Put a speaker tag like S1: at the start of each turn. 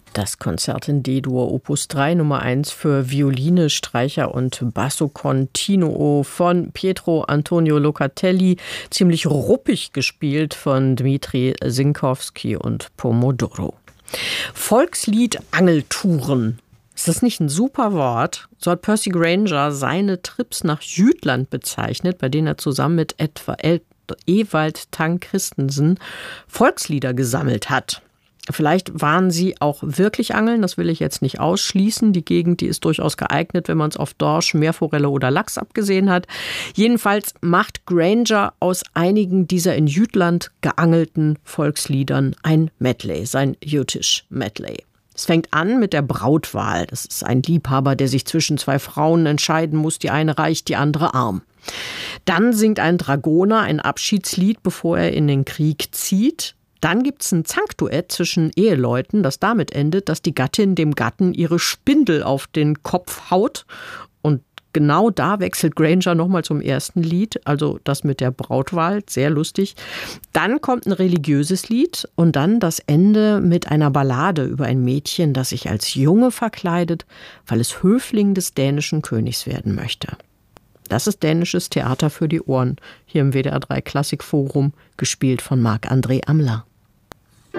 S1: Das Konzert in D-Dur Opus 3 Nummer 1 für Violine, Streicher und Basso continuo von Pietro Antonio Locatelli, ziemlich ruppig gespielt von Dmitri Sinkowski und Pomodoro. Volkslied Angeltouren. Ist das nicht ein super Wort? So hat Percy Grainger seine Trips nach Jütland bezeichnet, bei denen er zusammen mit etwa Ewald Tang Christensen Volkslieder gesammelt hat. Vielleicht waren sie auch wirklich angeln, das will ich jetzt nicht ausschließen. Die Gegend, die ist durchaus geeignet, wenn man es auf Dorsch, Meerforelle oder Lachs abgesehen hat. Jedenfalls macht Grainger aus einigen dieser in Jütland geangelten Volksliedern ein Medley, sein jütisch Medley. Es fängt an mit der Brautwahl. Das ist ein Liebhaber, der sich zwischen zwei Frauen entscheiden muss. Die eine reich, die andere arm. Dann singt ein Dragoner ein Abschiedslied, bevor er in den Krieg zieht. Dann gibt es ein Zankduett zwischen Eheleuten, das damit endet, dass die Gattin dem Gatten ihre Spindel auf den Kopf haut. Und genau da wechselt Grainger nochmal zum ersten Lied, also das mit der Brautwahl, sehr lustig. Dann kommt ein religiöses Lied und dann das Ende mit einer Ballade über ein Mädchen, das sich als Junge verkleidet, weil es Höfling des dänischen Königs werden möchte. Das ist dänisches Theater für die Ohren, hier im WDR 3 Klassikforum, gespielt von Marc-André Amler.